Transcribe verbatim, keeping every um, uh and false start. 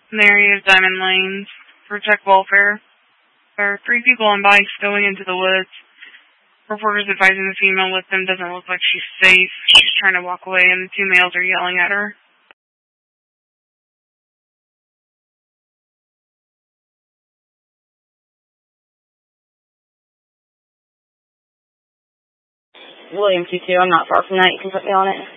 in the area of Diamond Lanes. Protect welfare. There are three people on bikes going into the woods. Reporters advising the female with them doesn't look like she's safe. She's trying to walk away, and the two males are yelling at her. William two two, I'm not far from that. You can put me on it.